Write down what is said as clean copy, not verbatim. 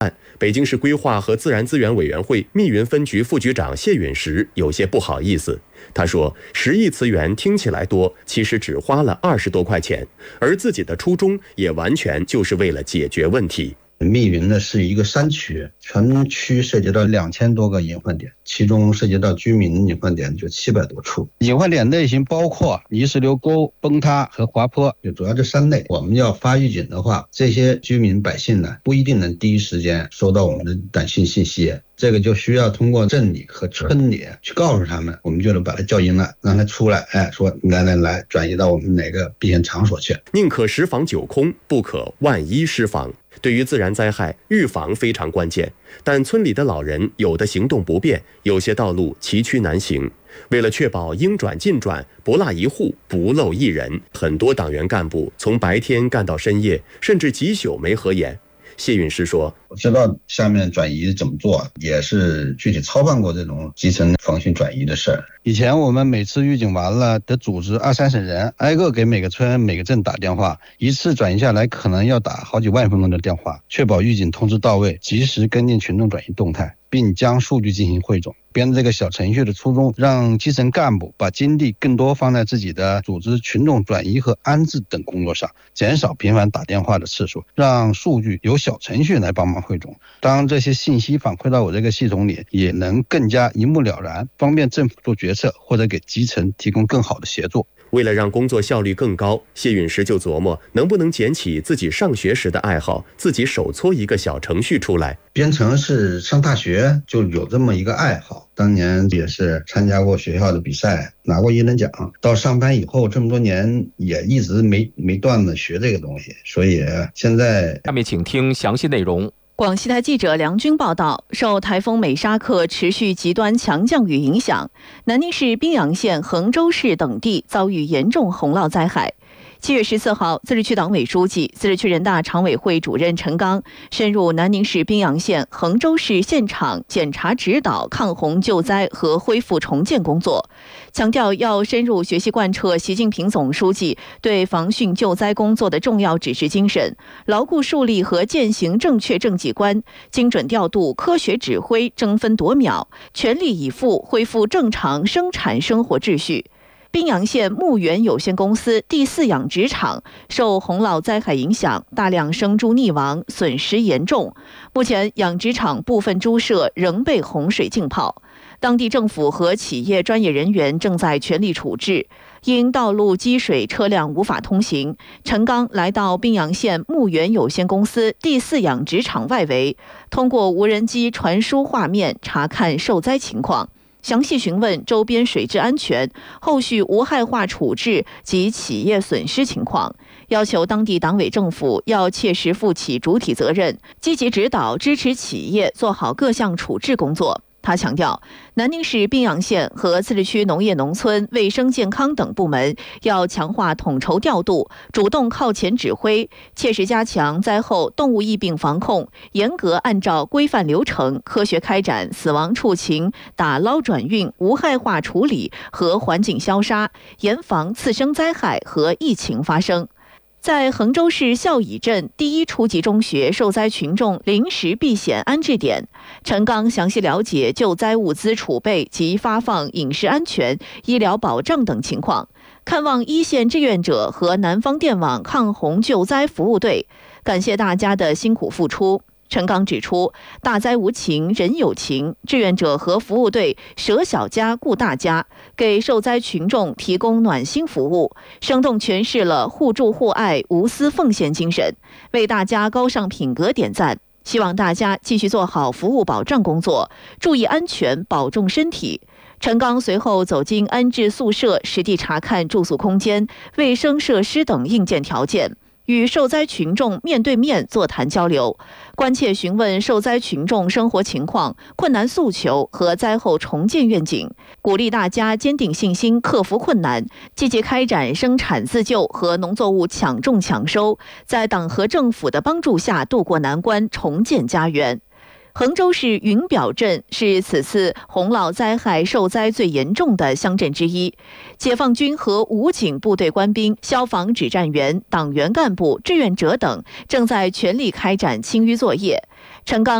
北京市规划和自然资源委员会密云分局副局长谢允时有些不好意思。他说，10亿资源听起来多，其实只花了20多块钱，而自己的初衷也完全就是为了解决问题。 密云呢是一个山区，全区涉及到2000多个隐患点，其中涉及到居民隐患点就700多处。隐患点类型包括泥石流沟、崩塌和滑坡，就主要这3类。我们要发预警的话，这些居民百姓呢不一定能第一时间收到我们的短信信息，这个就需要通过镇里和村里去告诉他们，我们就能把他叫进来，让他出来，说来转移到我们哪个避险场所去。 宁可10防9空，不可万一失防。对于自然灾害，预防非常关键，但村里的老人有的行动不便，有些道路崎岖难行。为了确保应转尽转，不落一户，不漏一人，很多党员干部从白天干到深夜，甚至几宿没合眼。谢允时说， 我知道下面转移怎么做，也是具体操办过这种基层防汛转移的事儿。以前我们每次预警完了得组织20-30人，挨个给每个村每个镇打电话，一次转移下来可能要打好几万分钟的电话，确保预警通知到位，及时跟进群众转移动态，并将数据进行汇总。编这个小程序的初衷，让基层干部把精力更多放在自己的组织群众转移和安置等工作上，减少频繁打电话的次数，让数据由小程序来帮忙汇总。当这些信息反馈到我这个系统里，也能更加一目了然，方便政府做决策或者给基层提供更好的协作。 为了让工作效率更高，谢允时就琢磨能不能捡起自己上学时的爱好，自己手搓一个小程序出来。 编程是上大学就有这么一个爱好，当年也是参加过学校的比赛，拿过1等奖。到上班以后这么多年也一直没断的学这个东西，所以现在下面请听详细内容。 广西台记者梁军报道，受台风美沙克持续极端强降雨影响，南宁市宾阳县、衡州市等地遭遇严重洪涝灾害。7月14号，自治区党委书记、自治区人大常委会主任陈刚深入南宁市宾阳县、衡州市现场检查指导抗洪救灾和恢复重建工作，强调要深入学习贯彻习近平总书记对防汛救灾工作的重要指示精神，牢固树立和践行正确政绩观，精准调度、科学指挥、争分夺秒，全力以赴恢复正常生产生活秩序。宾阳县牧原有限公司第4养殖场受洪涝灾害影响，大量生猪溺亡，损失严重。目前养殖场部分猪舍仍被洪水浸泡，当地政府和企业专业人员正在全力处置。因道路积水，车辆无法通行，陈刚来到宾阳县牧原有限公司第4养殖场外围，通过无人机传输画面查看受灾情况，详细询问周边水质安全、后续无害化处置及企业损失情况，要求当地党委政府要切实负起主体责任，积极指导支持企业做好各项处置工作。他强调，南宁市宾阳县和自治区农业农村、卫生健康等部门要强化统筹调度，主动靠前指挥，切实加强灾后动物疫病防控，严格按照规范流程，科学开展死亡畜禽打捞转运、无害化处理和环境消杀，严防次生灾害和疫情发生。在衡州市孝乙镇第1初级中学受灾群众临时避险安置点，陈刚详细了解救灾物资储备及发放饮食安全、医疗保障等情况，看望1线志愿者和南方电网抗洪救灾服务队，感谢大家的辛苦付出。陈刚指出，大灾无情人有情，志愿者和服务队舍小家顾大家，给受灾群众提供暖心服务，生动诠释了互助互爱、无私奉献精神，为大家高尚品格点赞。希望大家继续做好服务保障工作，注意安全，保重身体。陈刚随后走进安置宿舍，实地查看住宿空间、卫生设施等硬件条件，与受灾群众面对面座谈交流，关切询问受灾群众生活情况、困难诉求和灾后重建愿景，鼓励大家坚定信心，克服困难，积极开展生产自救和农作物抢种抢收，在党和政府的帮助下渡过难关，重建家园。 衡州市云表镇是此次洪涝灾害受灾最严重的乡镇之一，解放军和武警部队官兵、消防指战员、党员干部、志愿者等正在全力开展清淤作业。陈刚